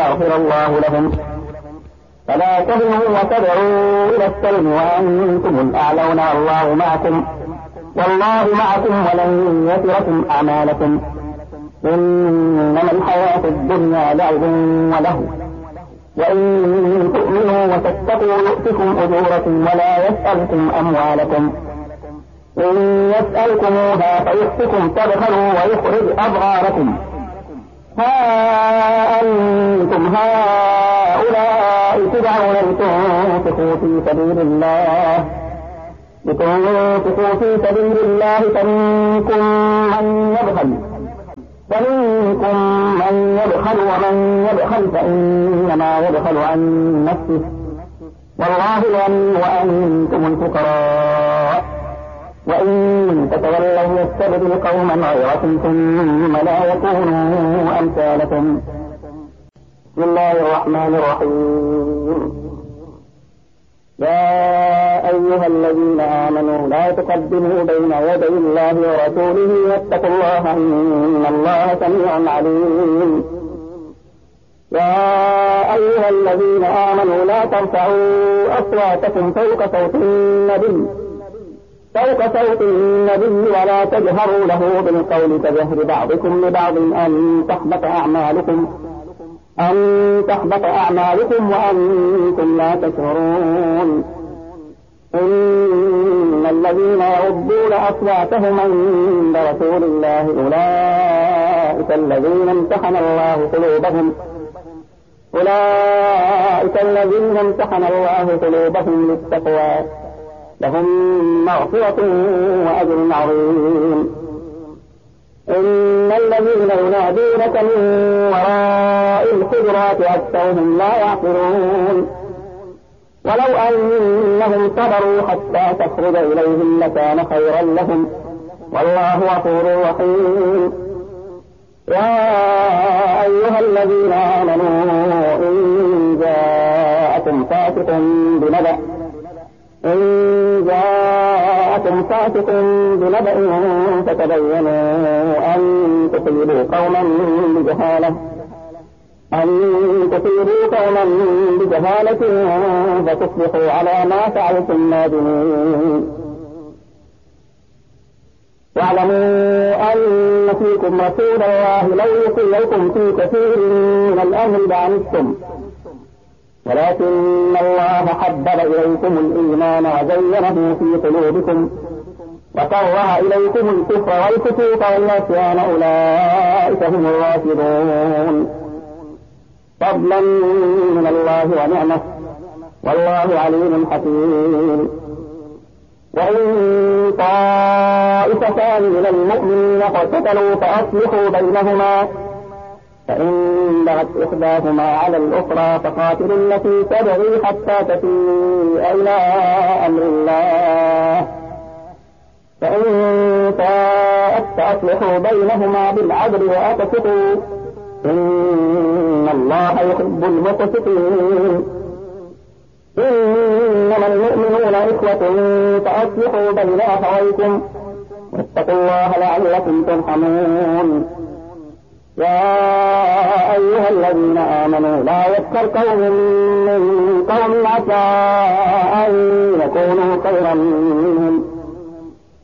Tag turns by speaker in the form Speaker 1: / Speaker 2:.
Speaker 1: يغفر الله لهم فلا تهنوا وتدعوا إلى السلم وأنتم الأعلون والله معكم ولن يتركم أعمالكم. إنما الحياة الدنيا لعب وله وإن تؤمنوا وتتقوا يؤتكم أجوركم ولا يسألكم أموالكم. إن يسألكموها فيحفكم تبخلوا ويخرج أضغاركم. ها أنتم هؤلاء تدعون لتنفقوا في سبيل الله فمنكم من يبخل ومن يبخل فإنما يبخل عن نفسه والله الغني وأنتم الفقراء وإن تتولوا يستبدل قوما غيركم ثم لا يكونوا أمثالكم. بسم الله الرحمن الرحيم. يا أيها الذين آمنوا لا تقدموا بين يدي الله ورسوله واتقوا الله إن الله سميع عليم. يا أيها الذين آمنوا لا ترفعوا أصواتكم فوق صوت النبي ولا تجهروا له بالقول كجهر بعضكم لبعض أن تحبط أعمالكم وأنتم لا تشعرون. إن الذين يغضون أصواتهم عند رسول الله أولئك الذين امتحن الله قلوبهم للتقوى لهم مغفرة وأجر عظيم. إن الذين ينادونك من وراء الحجرات أكثرهم لا يعقلون. ولو أنهم صبروا حتى تخرج إليهم لكان خيرا لهم والله غفور رحيم. يا أيها الذين آمنوا إن جاءكم فاسق بنبأ فتبينوا أن تصيبوا قوما بجهالة فتصبحوا على ما فعلتم نادمين. واعلموا أن فيكم رسول الله لو يطيعكم في كثير من الأمر لعنتم ولكن الله حبب إليكم الإيمان وزينه في قلوبكم وكره إليكم الكفر والفسوق والعصيان أولئك هم الراشدون. فضلا من الله ونعمه والله عليم حكيم. وإن طائفتان من المؤمنين اقتتلوا فأصلحوا بينهما فإن بغت إحداهما على الأخرى فقاتلوا التي تبغي حتى تفيء إلى أمر الله فإن فاءت فأصلحوا بينهما بالعدل وأقسطوا إن الله يحب المقسطين. إنما المؤمنون إخوة فأصلحوا بين أخويكم واتقوا الله لعلكم ترحمون. يا أيها الذين آمنوا لا يسخر قوم من قوم عسى أن يكونوا خيرا منهم